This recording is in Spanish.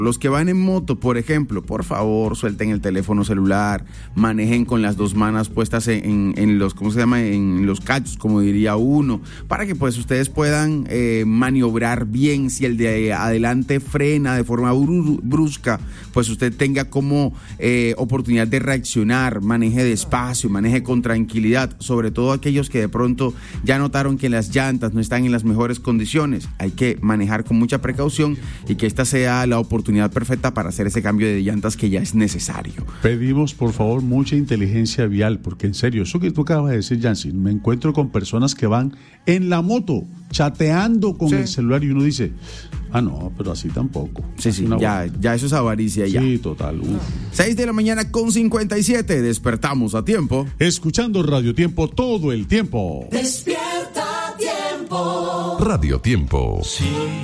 Los que van en moto, por ejemplo, por favor, suelten el teléfono celular, manejen con las dos manos puestas en los, ¿cómo se llama? En los cachos, como diría uno, para que pues ustedes puedan maniobrar bien. Si el de adelante frena de forma brusca, pues usted tenga como oportunidad de reaccionar, maneje despacio, maneje con tranquilidad, sobre todo aquellos que de pronto ya notaron que las llantas no están en las mejores condiciones. Hay que manejar con mucha precaución y que esta sea la oportunidad perfecta para hacer ese cambio de llantas que ya es necesario. Pedimos por favor mucha inteligencia vial, porque en serio, eso que tú acabas de decir, Yancy, me encuentro con personas que van en la moto chateando con el celular y uno dice, no, pero así tampoco. Sí, ya eso es avaricia ya. Sí, total. 6 de la mañana con 57, despertamos a tiempo. Escuchando Radio Tiempo todo el tiempo. Despierta Tiempo. Radio Tiempo. Sí.